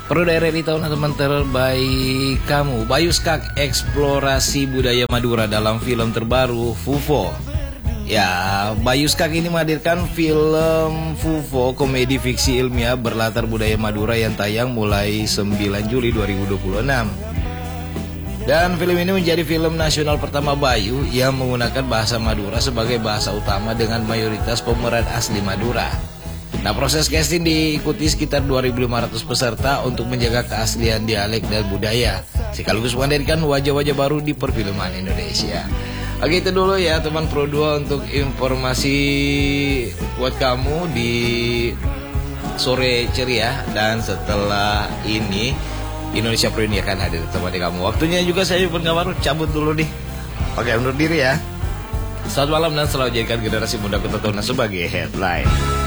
Pro Daerah di teman-teman terbaik kamu. Bayu Skak eksplorasi budaya Madura dalam film terbaru Fufo. Ya, Bayu Skak ini menghadirkan film Fufo, komedi fiksi ilmiah berlatar budaya Madura yang tayang mulai 9 Juli 2026. Dan film ini menjadi film nasional pertama Bayu yang menggunakan bahasa Madura sebagai bahasa utama dengan mayoritas pemeran asli Madura. Nah, proses casting diikuti sekitar 2.500 peserta untuk menjaga keaslian dialek dan budaya, sekaligus menghadirkan wajah-wajah baru di perfilman Indonesia. Oke, itu dulu ya teman Pro 2 untuk informasi buat kamu di sore ceria. Dan setelah ini Indonesia Pro ini akan hadir temani kamu. Waktunya juga saya pun kabar cabut dulu nih. Oke, undur diri ya. Selamat malam dan selalu jadikan generasi muda ketontonan sebagai headline.